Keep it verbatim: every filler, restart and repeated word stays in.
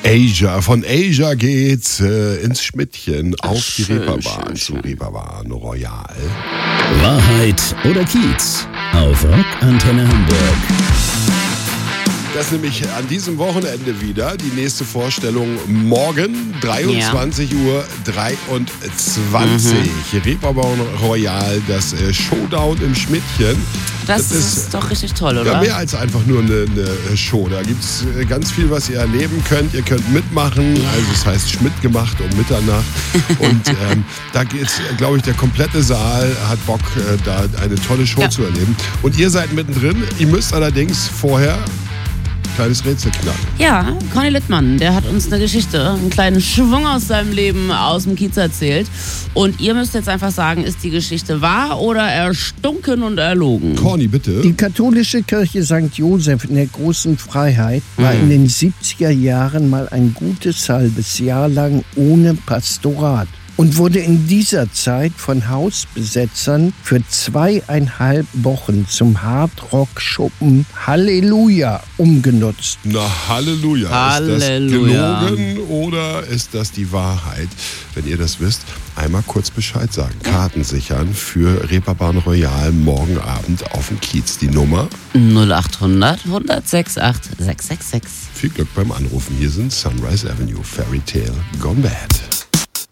Asia. Von Asia geht's äh, ins Schmidtchen Ach, auf die schön, Reeperbahn schön, zu schön. Reeperbahn Royal. Wahrheit oder Kiez auf Rock Antenne Hamburg. Das ist nämlich an diesem Wochenende wieder die nächste Vorstellung morgen, dreiundzwanzig Uhr dreiundzwanzig. Mhm. Reeperbahn Royal, das äh, Showdown im Schmidtchen. Das, das ist, ist doch richtig toll, oder? Ja, mehr als einfach nur eine, eine Show. Da gibt es ganz viel, was ihr erleben könnt. Ihr könnt mitmachen, also es heißt Schmidt gemacht um Mitternacht. Und ähm, da geht's, glaube ich, der komplette Saal hat Bock, äh, da eine tolle Show ja. zu erleben. Und ihr seid mittendrin. Ihr müsst allerdings vorher kleines Rätsel knacken. Ja, Conny Littmann, der hat uns eine Geschichte, einen kleinen Schwung aus seinem Leben aus dem Kiez erzählt. Und ihr müsst jetzt einfach sagen, ist die Geschichte wahr oder erstunken und erlogen? Conny, bitte. Die katholische Kirche Sankt Joseph in der Großen Freiheit war mhm. in den siebziger Jahren mal ein gutes halbes Jahr lang ohne Pastorat und wurde in dieser Zeit von Hausbesetzern für zweieinhalb Wochen zum Hardrock-Schuppen Halleluja umgenutzt. Na, Halleluja. Halleluja. Ist das gelogen oder ist das die Wahrheit? Wenn ihr das wisst, einmal kurz Bescheid sagen. Karten sichern für Reeperbahn Royal morgen Abend auf dem Kiez. Die Nummer null acht hundert, hundertsechs acht sechs sechs sechs. Viel Glück beim Anrufen. Hier sind Sunrise Avenue, Fairy Tale Gone Bad.